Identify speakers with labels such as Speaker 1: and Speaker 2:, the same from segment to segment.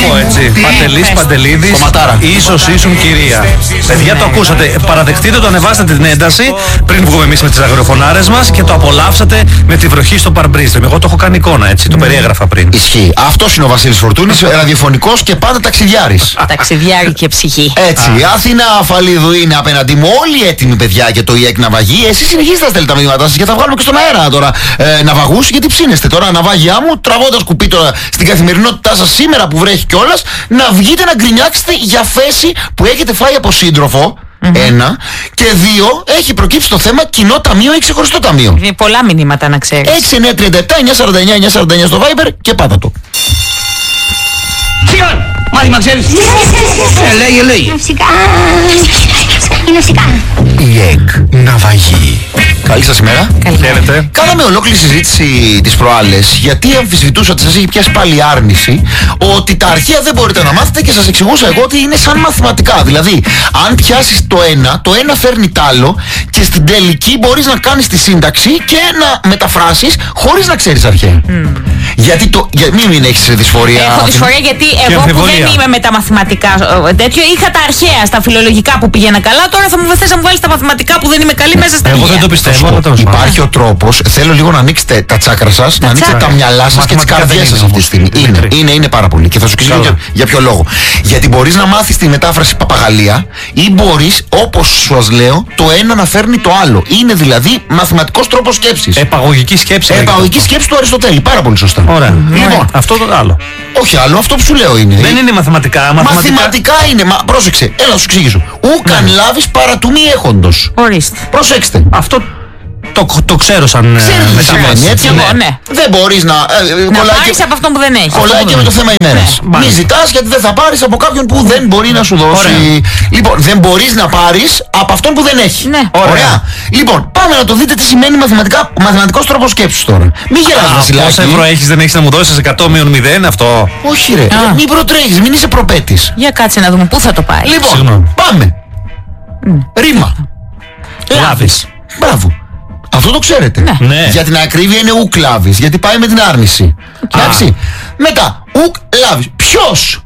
Speaker 1: πω έτσι. Παντελής, Παντελίδης, ίσως ήσουν κυρία. Παιδιά, το ακούσατε. Παραδεχτείτε το, ανεβάστε την ένταση πριν βγούμε εμείς με τις αγριοφωνάρες μας και το απολαύσατε με τη βροχή στο παρμπρίζ. Εγώ το έχω κάνει εικόνα, έτσι. Το περιέγραφα πριν.
Speaker 2: Ισχύει. Αυτός είναι ο Βασίλης Φορτούνης, ραδιοφωνικός και πάντα ταξιδιάρης.
Speaker 3: Ταξιδιάρη και ψυχή.
Speaker 2: Έτσι. Η Αθηνά Αφαλίδου είναι απέναντί μου. Όλοι έτοιμοι, παιδιά, και το ΙΕΚ Ναυαγή. Εσείς συνεχίζετε να στέλνετε τα μηνύματά σας και θα βγάλουμε και στον αέρα τώρα ναυαγούς, γιατί ψήνεστε τώρα ναυάγια μου, τραβώντας κουπί τώρα στην καθημερινότητά σας σήμερα που βρέχει κιόλας, να βγείτε να γκρινιάξετε για θέση που έχετε φάει από σύντροφο. Ένα. Και δύο, έχει προκύψει το θέμα κοινό ταμείο ή ξεχωριστό ταμείο.
Speaker 3: Είναι πολλά μηνύματα να ξέρεις.
Speaker 2: 6-9-37-949-949 στο Viber και πάτα το.
Speaker 4: Σιγά! Μάθημα ξέρεις. Λέγε.
Speaker 5: Είναι φυσικά.
Speaker 2: ΙΕΚ Ναυαγή. Καλή σας ημέρα.
Speaker 1: Χαίρετε.
Speaker 2: Κάναμε ολόκληρη συζήτηση τις προάλλες, γιατί αμφισβητούσατε, σας έχει πιάσει πάλι άρνηση, ότι τα αρχαία δεν μπορείτε να μάθετε και σας εξηγούσα εγώ ότι είναι σαν μαθηματικά. Δηλαδή, αν πιάσεις το ένα φέρνει τ' άλλο και στην τελική μπορείς να κάνεις τη σύνταξη και να μεταφράσεις χωρίς να ξέρεις αρχαία. Γιατί μην έχεις δυσφορία.
Speaker 3: Έχω δυσφορία γιατί εγώ που δεν είμαι με τα μαθηματικά τέτοιο, είχα τα αρχαία στα φιλολογικά που πήγαινα καλά, τώρα θα μου θες να μου βάλεις τα μαθηματικά που δεν είμαι καλή μέσα στα αρχαία.
Speaker 1: Εγώ δεν το πιστεύω.
Speaker 2: Υπάρχει ο τρόπος, θέλω λίγο να ανοίξετε τα τσάκρα σας, να ανοίξετε τα μυαλά σας και τις καρδιές σας αυτή τη στιγμή. Είναι πάρα πολύ. Και θα σου εξηγήσω για ποιο λόγο. Γιατί μπορείς να μάθεις τη μετάφραση παπαγαλία ή μπορείς, όπως σας λέω, το ένα να φέρνει το άλλο. Είναι δηλαδή μαθηματικός τρόπος σκέψης.
Speaker 1: Επαγωγική σκέψη.
Speaker 2: Επαγωγική σκέψη του Αριστοτέλη. Πάρα πολύ σωστά.
Speaker 1: Ωραία.
Speaker 2: Λοιπόν,
Speaker 1: αυτό το άλλο.
Speaker 2: όχι άλλο, αυτό που σου λέω είναι.
Speaker 1: Δεν είναι μαθηματικά.
Speaker 2: Μαθηματικά είναι. Πρόσεξε, έλα να σου εξηγήσω. Ούκαν λάβεις παρά του μη έχοντος.
Speaker 3: Ορίστε.
Speaker 2: Προσέξτε.
Speaker 1: Αυτό το ξέρω σαν
Speaker 2: μετάφραση. Έτσι,
Speaker 3: ναι.
Speaker 2: Δεν μπορείς να
Speaker 3: πάρεις από αυτόν που δεν έχει.
Speaker 2: κολλάει και με το θέμα ημέρας. Μη ζητάς γιατί δεν θα πάρεις από κάποιον που δεν μπορεί να σου δώσει.
Speaker 1: Ωραία.
Speaker 2: Λοιπόν, δεν μπορείς να πάρεις από αυτόν που δεν έχει.
Speaker 3: Ναι.
Speaker 2: Ωραία. Λοιπόν, πάμε να το δείτε τι σημαίνει μαθηματικός τρόπος σκέψης τώρα. Μην γελάς, Βασιλάκη.
Speaker 1: Πόσα ευρώ έχεις, δεν έχεις να μου δώσεις 100 μείον 0 αυτό.
Speaker 2: Όχι ρε, μην προτρέχεις, μην είσαι προπέτης.
Speaker 3: Για κάτσε να δούμε πού θα το πάει.
Speaker 2: Λοιπόν, πάμε. Ρήμα.
Speaker 1: Λάβεις.
Speaker 2: Μπράβο. Αυτό το ξέρετε.
Speaker 1: Ναι.
Speaker 2: Για την ακρίβεια είναι ουκ λάβεις, γιατί πάει με την άρνηση. Εντάξει. Μετά, ουκ λάβεις. Ποιος?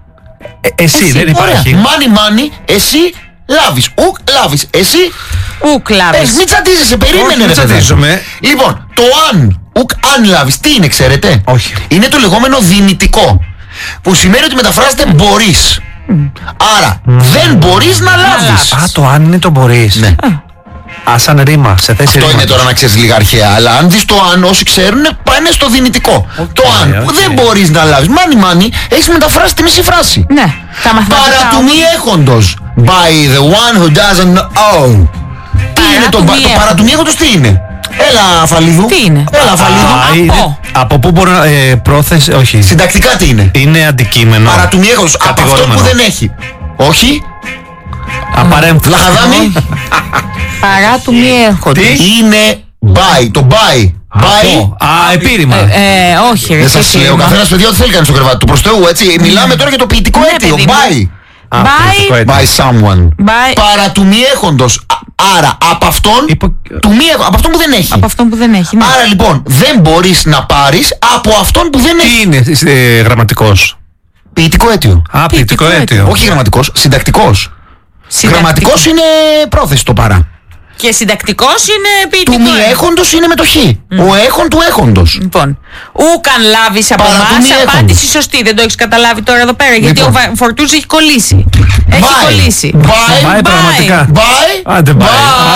Speaker 1: Εσύ δεν υπάρχει.
Speaker 2: Μάνι, εσύ λάβεις. Ουκ λάβεις. Εσύ
Speaker 3: Ουκ λάβεις.
Speaker 2: μην τσαντίζεσαι, περίμενε ρε παιδί. Λοιπόν, το ουκ αν λάβεις, τι είναι ξέρετε?
Speaker 1: Όχι.
Speaker 2: Είναι το λεγόμενο δυνητικό, που σημαίνει ότι μεταφράζεται μπορείς. Άρα δεν μπορείς να λάβεις.
Speaker 1: Α, το αν είναι το μπορείς.
Speaker 2: Ναι.
Speaker 1: Σαν ρήμα, σε θέση
Speaker 2: Αυτό
Speaker 1: ρήματος.
Speaker 2: είναι τώρα να ξέρεις λίγα αρχαία. Αλλά αν δεις το αν, όσοι ξέρουν, πάνε στο δυνητικό. Το αν που δεν μπορείς να λάβεις. Μάνι, έχεις μεταφράσει τη μισή φράση.
Speaker 3: Ναι. Τα μαθηματικά.
Speaker 2: Παρά του μη έχοντος. By the one who doesn't own. Τι είναι το παρά του μη έχοντος, τι είναι? Έλα Αφαλίδου.
Speaker 3: Τι είναι?
Speaker 2: Έλα Αφαλίδου.
Speaker 1: Από πού μπορεί να. Πρόθεση, όχι.
Speaker 2: Συντακτικά τι είναι?
Speaker 1: Είναι αντικείμενο.
Speaker 2: Παρά του μη έχοντος. Από αυτό που δεν έχει. Όχι.
Speaker 1: Απαρέμφθη.
Speaker 2: Λαχαδάμι.
Speaker 3: Παρά του μη έρχονται.
Speaker 2: Είναι by. Το by. By.
Speaker 1: Επίρρημα.
Speaker 3: Όχι ρε.
Speaker 2: Δεν σας λέω, ο καθένας παιδιά ό,τι θέλει κάνει στο κρεβάτι του. Προς Θεού, έτσι. Μιλάμε τώρα για το ποιητικό
Speaker 3: Ναι,
Speaker 2: αίτιο.
Speaker 3: παιδί μου.
Speaker 2: By.
Speaker 3: By
Speaker 2: Someone.
Speaker 3: By.
Speaker 2: Παρά του μη έχοντος. Άρα από αυτόν από αυτόν που δεν έχει.
Speaker 3: Από αυτόν που δεν έχει. Ναι.
Speaker 2: Άρα λοιπόν δεν μπορείς να πάρεις από αυτόν που δεν έχει.
Speaker 1: Τι είναι γραμματικός?
Speaker 2: Ποιητικό αίτιο.
Speaker 1: Ποιητικό αίτιο.
Speaker 2: Όχι γραμματικός, συντακτικός. Γραμματικός είναι πρόθεση το παρά.
Speaker 3: Και συντακτικός είναι ποιητικό.
Speaker 2: Του μη έχοντος είναι μετοχή. Ο έχον του έχοντος.
Speaker 3: Λοιπόν, ούκαν λάβεις από
Speaker 2: Παρά του μη
Speaker 3: εμάς,
Speaker 2: έχοντος.
Speaker 3: απάντηση σωστή. Δεν το έχεις καταλάβει τώρα εδώ πέρα. Γιατί
Speaker 2: Λοιπόν.
Speaker 3: ο Φορτούς έχει κολλήσει. Έχει κολλήσει.
Speaker 2: Bye.
Speaker 1: Πάει πραγματικά.
Speaker 2: Bye.
Speaker 1: Άντε, bye.